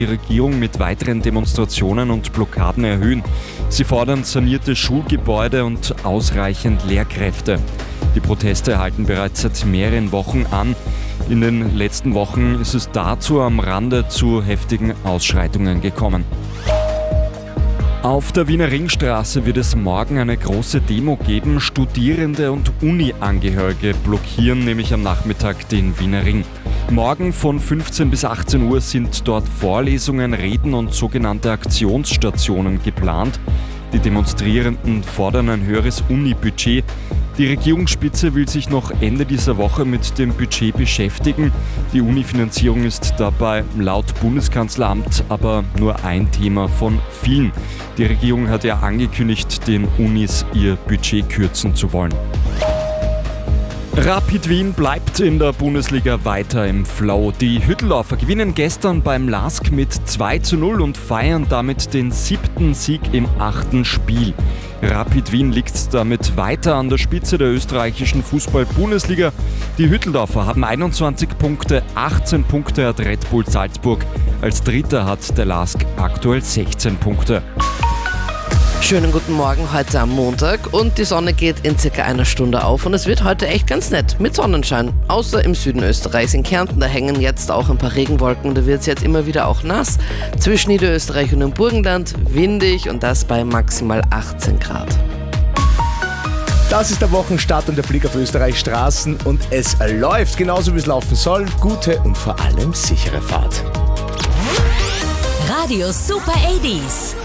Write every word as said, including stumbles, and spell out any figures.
die Regierung mit weiteren Demonstrationen und Blockaden erhöhen. Sie fordern sanierte Schulgebäude und ausreichend Lehrkräfte. Die Proteste halten bereits seit mehreren Wochen an. In den letzten Wochen ist es dazu am Rande zu heftigen Ausschreitungen gekommen. Auf der Wiener Ringstraße wird es morgen eine große Demo geben. Studierende und Uni-Angehörige blockieren nämlich am Nachmittag den Wiener Ring. Morgen von fünfzehn bis achtzehn Uhr sind dort Vorlesungen, Reden und sogenannte Aktionsstationen geplant. Die Demonstrierenden fordern ein höheres Uni-Budget. Die Regierungsspitze will sich noch Ende dieser Woche mit dem Budget beschäftigen. Die Uni-Finanzierung ist dabei laut Bundeskanzleramt aber nur ein Thema von vielen. Die Regierung hat ja angekündigt, den Unis ihr Budget kürzen zu wollen. Rapid Wien bleibt in der Bundesliga weiter im Flow. Die Hütteldorfer gewinnen gestern beim L A S K mit zwei zu null und feiern damit den siebten Sieg im achten Spiel. Rapid Wien liegt damit weiter an der Spitze der österreichischen Fußball-Bundesliga. Die Hütteldorfer haben einundzwanzig Punkte, achtzehn Punkte hat Red Bull Salzburg. Als Dritter hat der L A S K aktuell sechzehn Punkte. Schönen guten Morgen heute am Montag und die Sonne geht in circa einer Stunde auf und es wird heute echt ganz nett mit Sonnenschein. Außer im Süden Österreichs, in Kärnten, da hängen jetzt auch ein paar Regenwolken, da wird es jetzt immer wieder auch nass. Zwischen Niederösterreich und dem Burgenland windig und das bei maximal achtzehn Grad. Das ist der Wochenstart und der Blick auf Österreichs Straßen und es läuft genauso wie es laufen soll. Gute und vor allem sichere Fahrt. Radio Super achtziger.